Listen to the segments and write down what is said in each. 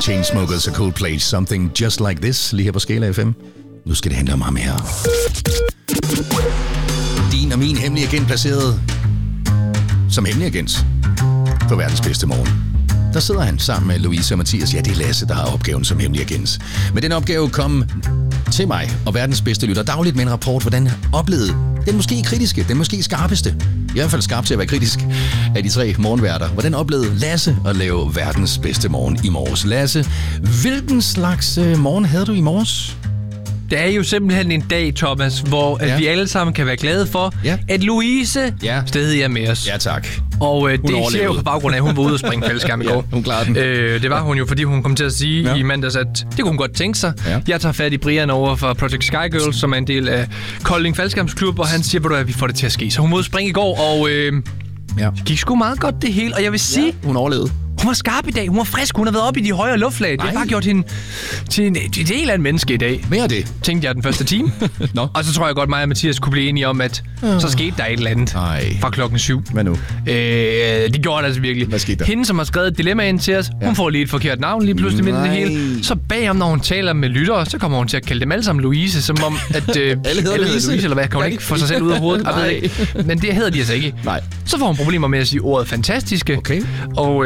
Chainsmokers og Coldplay, Something Just Like This, lige her på Skala FM. Nu skal det handle om ham her. Din og min hemmelige agent placeret som hemmelig agent på verdens bedste morgen. Der sidder han sammen med Louise og Mathias. Ja, det er Lasse, der har opgaven som hemmelig agent. Men den opgave kom til mig og verdens bedste lytter dagligt med en rapport, hvordan han oplevede den måske kritiske, den måske skarpeste, i hvert fald skarp til at være kritisk, af de 3 morgenværter. Hvordan oplevede Lasse at lave verdens bedste morgen i morges? Lasse, hvilken slags morgen havde du i morges? Det er jo simpelthen en dag, Thomas, hvor at vi alle sammen kan være glade for, at Louise stadig er med os. Ja, tak. Og det siger jo på baggrund af, at hun var ude og springe faldskærm i går. Hun klarede den. Det var hun jo, fordi hun kom til at sige i mandags, at det kunne hun godt tænke sig. Ja. Jeg tager fat i Brian over for Project Sky Girls, som er en del af Kolding Faldskærmsklub, og han siger, at vi får det til at ske. Så hun måtte springe i går, og det gik sgu meget godt det hele. Og jeg vil sige, hun overlevede. Hun var skarp i dag, hun var frisk, hun har været oppe i de højere luftlag. Det har bare gjort hende til en helt anden menneske i dag. Mere det. Tænkte jeg den første time. No. Og så tror jeg godt, mig og Mathias kunne blive enige om, at så skete der et eller andet fra 7:00. Hvad nu? Det gjorde det altså virkelig. Hvad skete der? Hende, som har skrevet et dilemma ind til os, hun får lige et forkert navn lige pludselig midt i det hele. Så bagom, når hun taler med lyttere, så kommer hun til at kalde dem alle sammen Louise, som om, at alle hedder Louise, eller hvad? Kan hun ikke få sig selv ud af hovedet? Jeg ved ikke. Men det hedder de altså ikke. Nej. Så får hun problemer med at sige ordet fantastiske. Okay. Og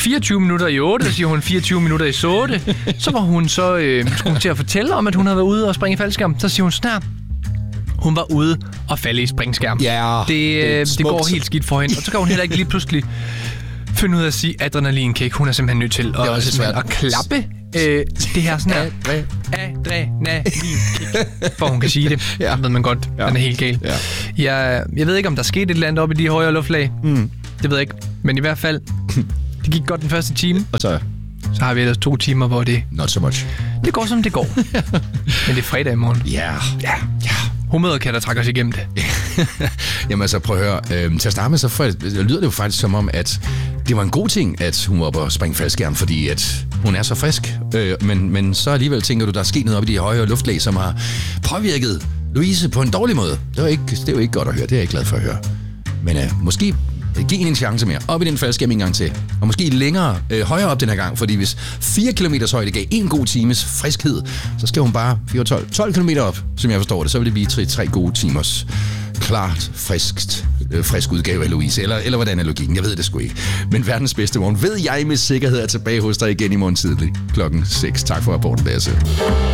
24:24, så siger hun 24:08. Så var hun skulle hun til at fortælle om, at hun havde været ude og springe i faldskærm. Så siger hun snart, hun var ude og falde i springskærm. Ja, det går helt skidt for hende. Og så kan hun heller ikke lige pludselig finde ud af at sige adrenalinkick. Hun er simpelthen nødt til at klappe det her sådan her adrenalinkick, for hun kan sige det. Ja. Ved man godt, den er helt gal. Ja. Jeg ved ikke, om der skete et eller andet op i de højere luftlag. Det ved jeg ikke. Men i hvert fald, det gik godt den første time. Og så har vi ellers 2 timer, hvor det... Not so much. Det går, som det går. Men det er fredag i morgen. Ja. Humøret kan der trække os igennem det. Jamen altså, prøv at høre. Til at starte med, så lyder det jo faktisk som om, at det var en god ting, at hun var oppe og springe faldskærm, fordi at hun er så frisk. Men så alligevel tænker du, der er sket noget oppe i de højere luftlag, som har påvirket Louise på en dårlig måde. Det er jo ikke godt at høre. Det er jeg ikke glad for at høre. Men måske giv hende en chance mere. Op i den faldskærm en gang til. Og måske længere, højere op den her gang. Fordi hvis 4 km højde gav en god times friskhed, så skal hun bare 12 km op, som jeg forstår det. Så vil det blive 3 gode timers klart frisk udgave af Louise. Eller hvordan er logikken? Jeg ved det sgu ikke. Men verdens bedste morgen ved jeg med sikkerhed er tilbage hos dig igen i morgen tidlig 6:00. Tak for rapporten, Lasse.